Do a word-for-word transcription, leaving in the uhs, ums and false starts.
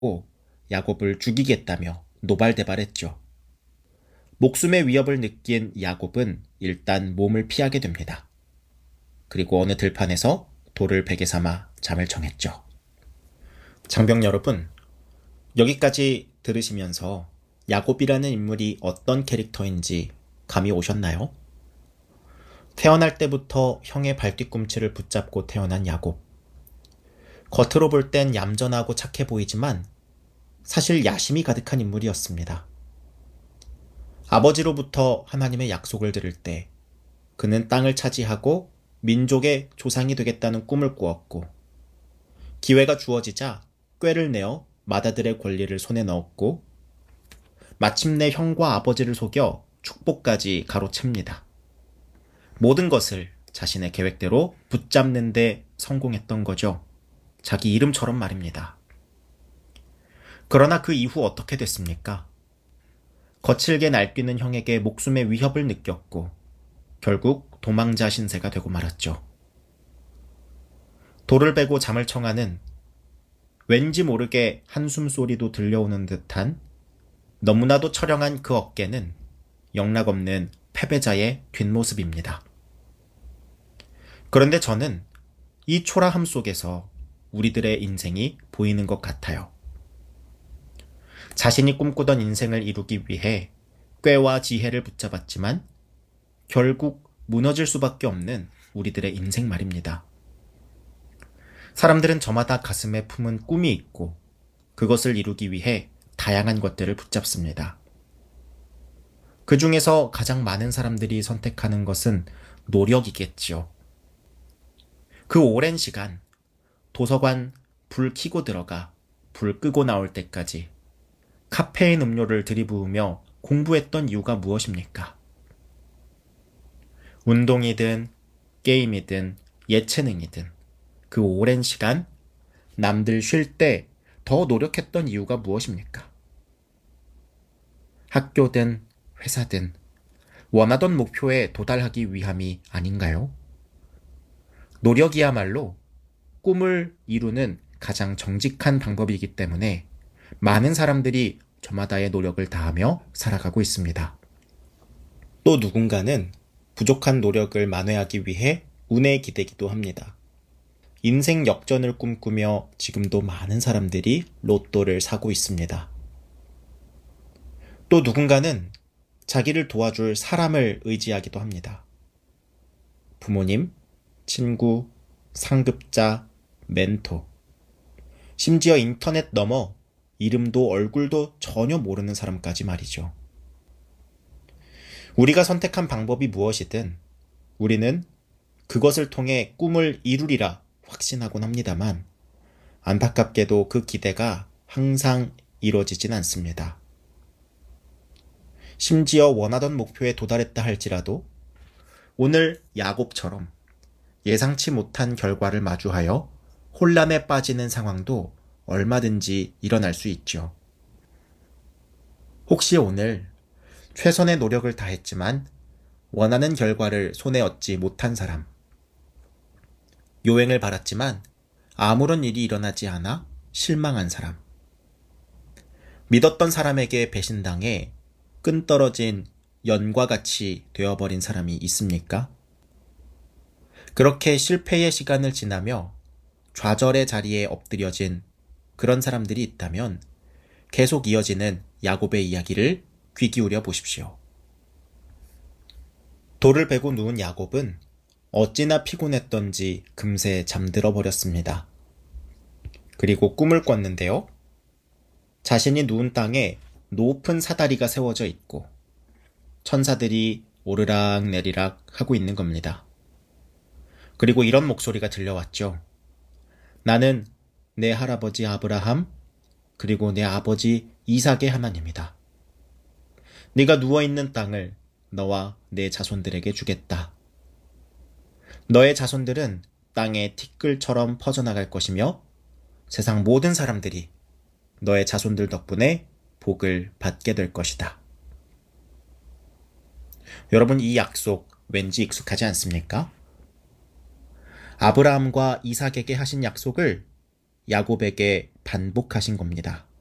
야곱을 죽이겠다며 노발대발했죠. 목숨의 위협을 느낀 야곱은 일단 몸을 피하게 됩니다. 그리고 어느 들판에서 돌을 베개 삼아 잠을 청했죠. 장병 여러분, 여기까지 들으시면서 야곱이라는 인물이 어떤 캐릭터인지 감이 오셨나요? 태어날 때부터 형의 발뒤꿈치를 붙잡고 태어난 야곱. 겉으로 볼 땐 얌전하고 착해 보이지만 사실 야심이 가득한 인물이었습니다. 아버지로부터 하나님의 약속을 들을 때 그는 땅을 차지하고 민족의 조상이 되겠다는 꿈을 꾸었고, 기회가 주어지자 꾀를 내어 맏아들의 권리를 손에 넣었고, 마침내 형과 아버지를 속여 축복까지 가로챕니다. 모든 것을 자신의 계획대로 붙잡는 데 성공했던 거죠. 자기 이름처럼 말입니다. 그러나 그 이후 어떻게 됐습니까? 거칠게 날뛰는 형에게 목숨의 위협을 느꼈고 결국 도망자 신세가 되고 말았죠. 돌을 베고 잠을 청하는, 왠지 모르게 한숨 소리도 들려오는 듯한 너무나도 처량한 그 어깨는 영락없는 패배자의 뒷모습입니다. 그런데 저는 이 초라함 속에서 우리들의 인생이 보이는 것 같아요. 자신이 꿈꾸던 인생을 이루기 위해 꾀와 지혜를 붙잡았지만 결국 무너질 수밖에 없는 우리들의 인생 말입니다. 사람들은 저마다 가슴에 품은 꿈이 있고 그것을 이루기 위해 다양한 것들을 붙잡습니다. 그 중에서 가장 많은 사람들이 선택하는 것은 노력이겠지요. 그 오랜 시간 도서관 불 켜고 들어가 불 끄고 나올 때까지 카페인 음료를 들이부으며 공부했던 이유가 무엇입니까? 운동이든 게임이든 예체능이든 그 오랜 시간 남들 쉴 때 더 노력했던 이유가 무엇입니까? 학교든 회사든 원하던 목표에 도달하기 위함이 아닌가요? 노력이야말로 꿈을 이루는 가장 정직한 방법이기 때문에 많은 사람들이 저마다의 노력을 다하며 살아가고 있습니다. 또 누군가는 부족한 노력을 만회하기 위해 운에 기대기도 합니다. 인생 역전을 꿈꾸며 지금도 많은 사람들이 로또를 사고 있습니다. 또 누군가는 자기를 도와줄 사람을 의지하기도 합니다. 부모님, 친구, 상급자, 멘토, 심지어 인터넷 너머 이름도 얼굴도 전혀 모르는 사람까지 말이죠. 우리가 선택한 방법이 무엇이든 우리는 그것을 통해 꿈을 이루리라 확신하곤 합니다만 안타깝게도 그 기대가 항상 이루어지진 않습니다. 심지어 원하던 목표에 도달했다 할지라도 오늘 야곱처럼 예상치 못한 결과를 마주하여 혼란에 빠지는 상황도 얼마든지 일어날 수 있죠. 혹시 오늘 최선의 노력을 다했지만 원하는 결과를 손에 얻지 못한 사람, 요행을 바랐지만 아무런 일이 일어나지 않아 실망한 사람, 믿었던 사람에게 배신당해 끈떨어진 연과 같이 되어버린 사람이 있습니까? 그렇게 실패의 시간을 지나며 좌절의 자리에 엎드려진 그런 사람들이 있다면 계속 이어지는 야곱의 이야기를 귀 기울여 보십시오. 돌을 베고 누운 야곱은 어찌나 피곤했던지 금세 잠들어 버렸습니다. 그리고 꿈을 꿨는데요. 자신이 누운 땅에 높은 사다리가 세워져 있고 천사들이 오르락 내리락 하고 있는 겁니다. 그리고 이런 목소리가 들려왔죠. 나는 내 할아버지 아브라함 그리고 내 아버지 이삭의 하나님이다. 네가 누워있는 땅을 너와 내 자손들에게 주겠다. 너의 자손들은 땅의 티끌처럼 퍼져나갈 것이며 세상 모든 사람들이 너의 자손들 덕분에 복을 받게 될 것이다. 여러분, 이 약속 왠지 익숙하지 않습니까? 아브라함과 이삭에게 하신 약속을 야곱에게 반복하신 겁니다.